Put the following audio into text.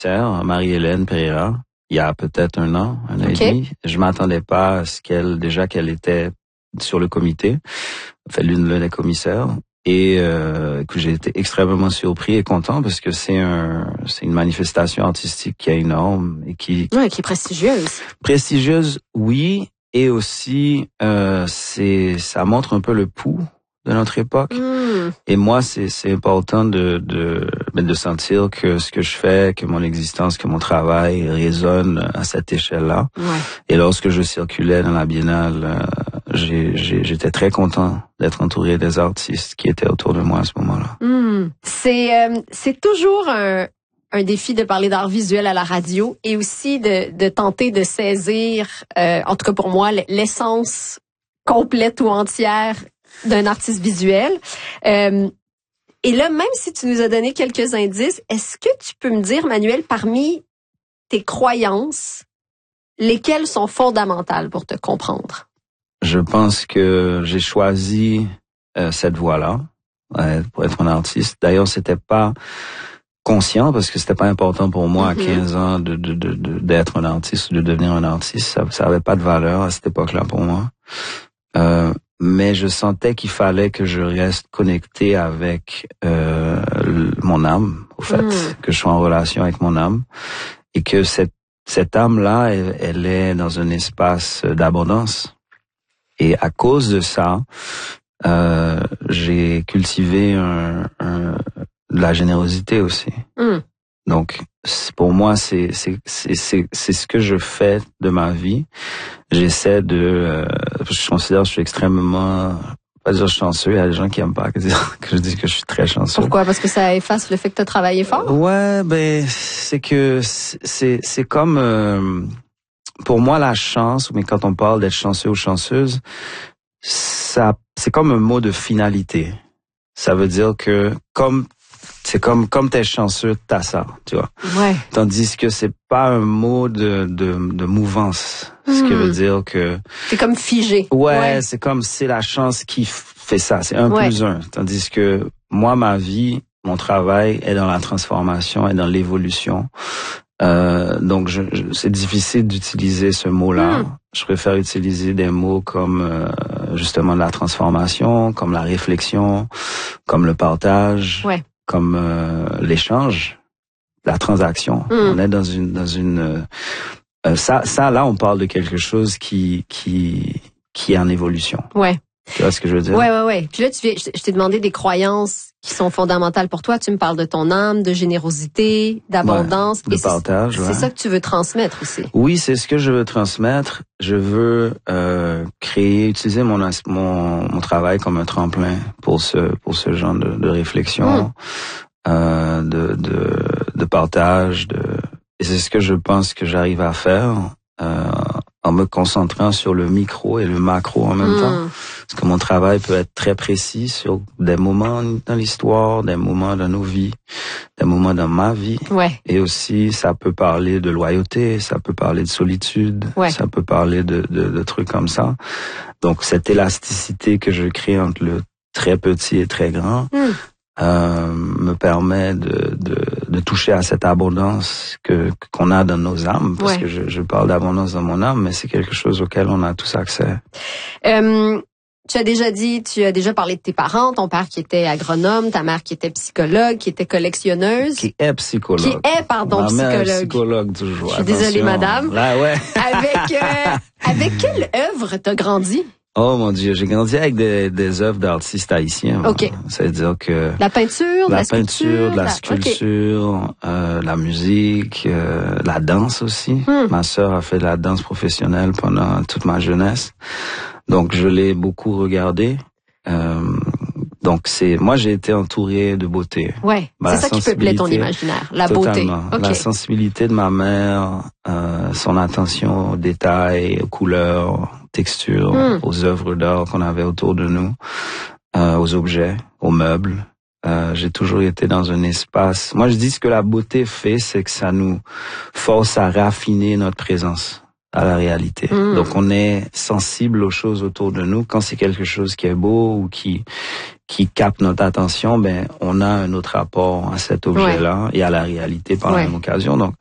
Marie-Hélène Pereira, il y a peut-être un an et demi. Je m'attendais pas à ce qu'elle était sur le comité, fait l'une des commissaires, et que j'ai été extrêmement surpris et content parce que c'est une manifestation artistique qui est énorme et qui est prestigieuse. Prestigieuse, oui, et aussi ça montre un peu le pouls de notre époque. Et moi, c'est important de sentir que ce que je fais, que mon existence, que mon travail résonne à cette échelle-là. Ouais. Et lorsque je circulais dans la Biennale, j'étais très content d'être entouré des artistes qui étaient autour de moi à ce moment-là. C'est toujours un défi de parler d'art visuel à la radio et aussi de tenter de saisir, en tout cas pour moi, l'essence complète ou entière d'un artiste visuel. Et là, même si tu nous as donné quelques indices, est-ce que tu peux me dire, Manuel, parmi tes croyances, lesquelles sont fondamentales pour te comprendre? Je pense que j'ai choisi cette voie-là pour être un artiste. D'ailleurs, c'était pas conscient parce que c'était pas important pour moi à 15 ans d'être un artiste ou de devenir un artiste. Ça avait pas de valeur à cette époque-là pour moi. Mais je sentais qu'il fallait que je reste connecté avec mon âme, au fait, que je sois en relation avec mon âme, et que cette âme-là, elle est dans un espace d'abondance. Et à cause de ça, j'ai cultivé de la générosité aussi. Donc, pour moi, c'est ce que je fais de ma vie. J'essaie je considère que je suis extrêmement, pas dire chanceux, il y a des gens qui aiment pas que je dis que je suis très chanceux. Pourquoi? Parce que ça efface le fait que tu as travaillé fort? Ouais, c'est que c'est comme, pour moi, la chance, mais quand on parle d'être chanceux ou chanceuse, c'est comme un mot de finalité. Ça veut dire que comme t'es chanceux, t'as ça, tu vois. Ouais. Tandis que c'est pas un mot de mouvance. Ce qui veut dire que... C'est comme figé. Ouais, c'est la chance qui fait ça. C'est 1 plus 1. Tandis que moi, ma vie, mon travail est dans la transformation, est dans l'évolution. Donc, c'est difficile d'utiliser ce mot-là. Je préfère utiliser des mots comme justement la transformation, comme la réflexion, comme le partage. Ouais. Comme l'échange, la transaction. On est dans une ça là on parle de quelque chose qui est en évolution. Ouais. Tu vois ce que je veux dire? Ouais. Puis là je t'ai demandé des croyances qui sont fondamentales pour toi. Tu me parles de ton âme, de générosité, d'abondance, de partage. C'est ça que tu veux transmettre aussi. Oui, c'est ce que je veux transmettre. Je veux utiliser mon travail comme un tremplin pour ce genre de réflexion, de partage, et c'est ce que je pense que j'arrive à faire en me concentrant sur le micro et le macro en même temps. Parce que mon travail peut être très précis sur des moments dans l'histoire, des moments dans nos vies, des moments dans ma vie. Ouais. Et aussi, ça peut parler de loyauté, ça peut parler de solitude, ça peut parler de trucs comme ça. Donc, cette élasticité que je crée entre le très petit et très grand me permet de toucher à cette abondance qu'on a dans nos âmes, parce que je parle d'abondance dans mon âme, mais c'est quelque chose auquel on a tous accès. Tu as déjà parlé de tes parents, ton père qui était agronome, ta mère qui était psychologue, qui était collectionneuse. Qui est psychologue. Ma mère est psychologue toujours. Je suis désolée, madame. Là, ouais. Avec quelle œuvre t'as grandi? Oh mon Dieu, j'ai grandi avec des œuvres d'artistes haïtiens. OK. C'est-à-dire que la peinture, la sculpture, la musique, la danse aussi. Ma sœur a fait de la danse professionnelle pendant toute ma jeunesse. Donc je l'ai beaucoup regardé. Donc moi j'ai été entouré de beauté. Ouais, c'est ça qui peuplait ton imaginaire, la totalement. beauté. Okay. La sensibilité de ma mère, son attention aux détails, aux couleurs, textures, aux œuvres d'art qu'on avait autour de nous, aux objets, aux meubles. J'ai toujours été dans un espace. Moi je dis ce que la beauté fait, c'est que ça nous force à raffiner notre présence à la réalité. Donc on est sensible aux choses autour de nous quand c'est quelque chose qui est beau ou qui qui capte notre attention, ben on a un autre rapport à cet objet-là et à la réalité par la même occasion. Donc